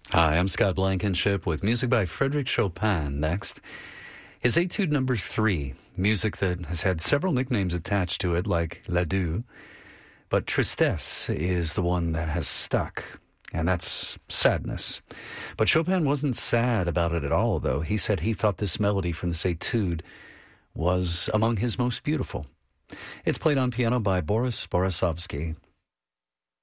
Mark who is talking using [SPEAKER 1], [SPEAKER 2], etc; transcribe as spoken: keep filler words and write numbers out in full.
[SPEAKER 1] Hi, I'm Scott Blankenship with music by Frédéric Chopin next. His Etude number three, music that has had several nicknames attached to it, like L'Adieu, but Tristesse is the one that has stuck, and that's sadness. But Chopin wasn't sad about it at all, though. He said he thought this melody from this Etude was among his most beautiful. It's played on piano by Boris Borissovsky,